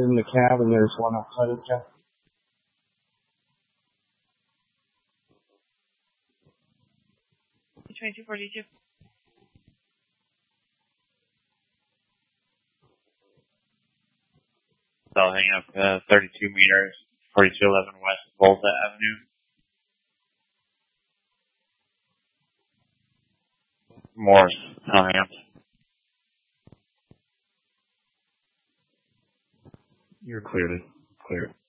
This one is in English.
in the cab, and there's one outside of the cab. $22.42. So I'll hang up 32 meters, 4211 West Volta Avenue. Morse, I'll hang up. You're cleared. Clear.